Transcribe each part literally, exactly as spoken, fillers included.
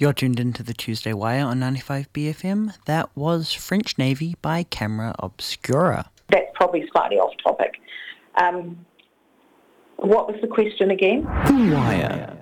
You're tuned into the Tuesday Wire on ninety-five B F M. That was French Navy by Camera Obscura. That's probably slightly off topic. Um, what was the question again? The Wire.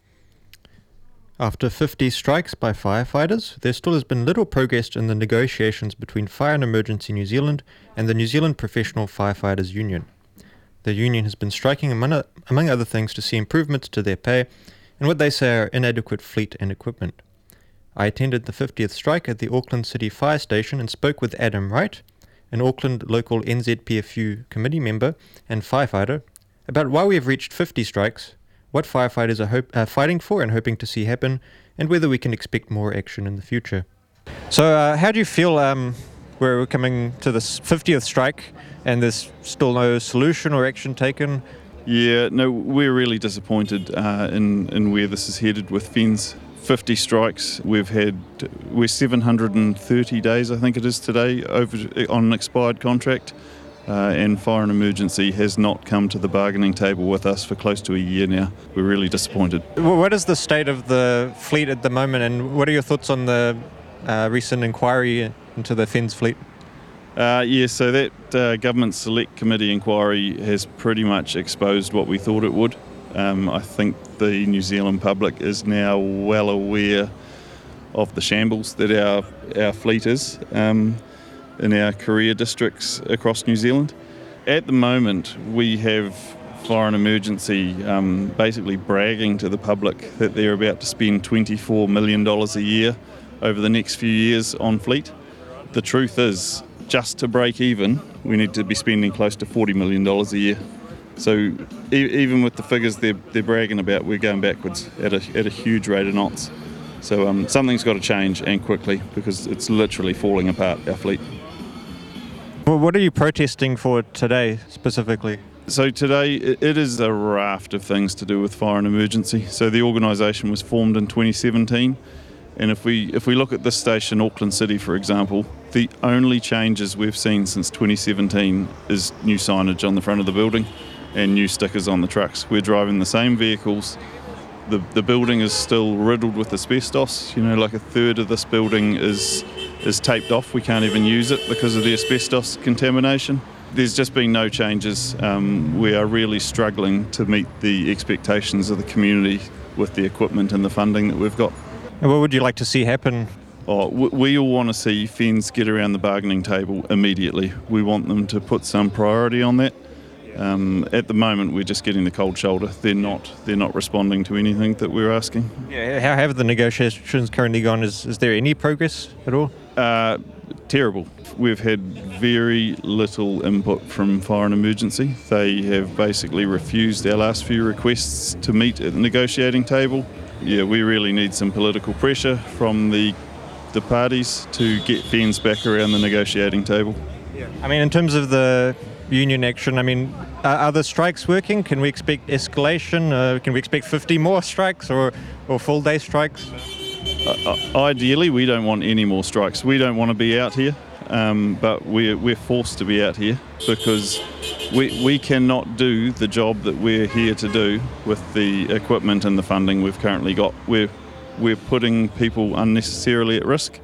After fifty strikes by firefighters, there still has been little progress in the negotiations between Fire and Emergency New Zealand and the New Zealand Professional Firefighters Union. The union has been striking, among, among other things, to see improvements to their pay and what they say are inadequate fleet and equipment. I attended the fiftieth strike at the Auckland City Fire Station and spoke with Adam Wright, an Auckland local N Z P F U committee member and firefighter, about why we have reached fifty strikes, what firefighters are, hope, are fighting for and hoping to see happen, and whether we can expect more action in the future. So uh, how do you feel um, we're coming to this fiftieth strike and there's still no solution or action taken? Yeah, no, we're really disappointed uh, in, in where this is headed with F E N S. fifty strikes. We've had, we're seven hundred thirty days, I think it is today, over on an expired contract, uh, and Fire and Emergency has not come to the bargaining table with us for close to a year now. We're really disappointed. What is the state of the fleet at the moment, and what are your thoughts on the uh, recent inquiry into the F E N S fleet? Uh, yeah, so that uh, Government Select Committee inquiry has pretty much exposed what we thought it would. Um, I think the New Zealand public is now well aware of the shambles that our our fleet is um, in our career districts across New Zealand. At the moment, we have Fire and Emergency um, basically bragging to the public that they're about to spend twenty-four million dollars a year over the next few years on fleet. The truth is, just to break even, we need to be spending close to forty million dollars a year. So e- even with the figures they're, they're bragging about, we're going backwards at a, at a huge rate of knots. So um, something's got to change, and quickly, because it's literally falling apart, our fleet. Well, what are you protesting for today specifically? So today it, it is a raft of things to do with Fire and Emergency. So the organisation was formed in twenty seventeen, and if we if we look at this station, Auckland City, for example, the only changes we've seen since twenty seventeen is new signage on the front of the building and new stickers on the trucks. We're driving the same vehicles. The the building is still riddled with asbestos. You know, like a third of this building is is taped off. We can't even use it because of the asbestos contamination. There's just been no changes. Um, we are really struggling to meet the expectations of the community with the equipment and the funding that we've got. And what would you like to see happen? Oh, we all want to see F E N S get around the bargaining table immediately. We want them to put some priority on that. Um, at the moment, we're just getting the cold shoulder. They're not. They're not responding to anything that we're asking. Yeah, how have the negotiations currently gone? Is is there any progress at all? Uh, terrible. We've had very little input from Fire and Emergency. They have basically refused our last few requests to meet at the negotiating table. Yeah, we really need some political pressure from the the parties to get F E N S back around the negotiating table. Yeah. I mean, in terms of the union action, I mean, are, are the strikes working? Can we expect escalation? Uh, can we expect fifty more strikes or, or full day strikes? Uh, ideally, we don't want any more strikes. We don't want to be out here, um, but we're, we're forced to be out here because we, we cannot do the job that we're here to do with the equipment and the funding we've currently got. We're, we're putting people unnecessarily at risk,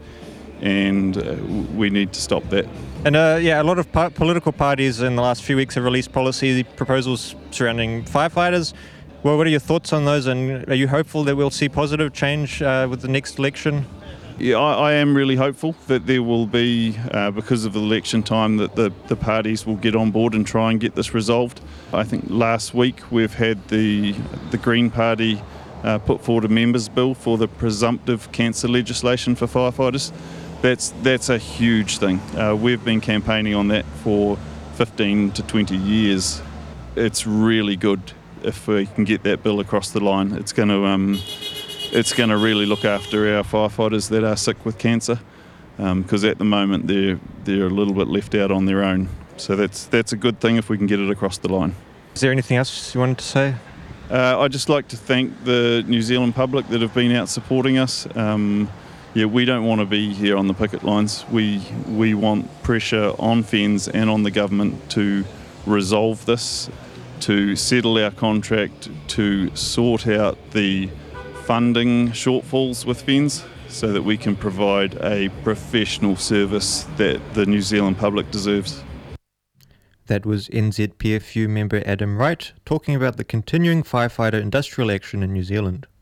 and uh, we need to stop that. And uh, yeah, a lot of po- political parties in the last few weeks have released policy proposals surrounding firefighters. Well, what are your thoughts on those, and are you hopeful that we'll see positive change uh, with the next election? Yeah, I, I am really hopeful that there will be, uh, because of the election time, that the, the parties will get on board and try and get this resolved. I think last week we've had the the Green Party uh, put forward a members' bill for the presumptive cancer legislation for firefighters. That's that's a huge thing. Uh, we've been campaigning on that for fifteen to twenty years. It's really good if we can get that bill across the line. It's going to um, it's going to really look after our firefighters that are sick with cancer, because um, at the moment they're they're a little bit left out on their own. So that's that's a good thing if we can get it across the line. Is there anything else you wanted to say? Uh, I'd just like to thank the New Zealand public that have been out supporting us. Um, yeah, we don't want to be here on the picket lines. We we want pressure on F E N S and on the government to resolve this, to settle our contract, to sort out the funding shortfalls with F E N S. so that we can provide a professional service that the New Zealand public deserves. That was N Z P F U member Adam Wright talking about the continuing firefighter industrial action in New Zealand.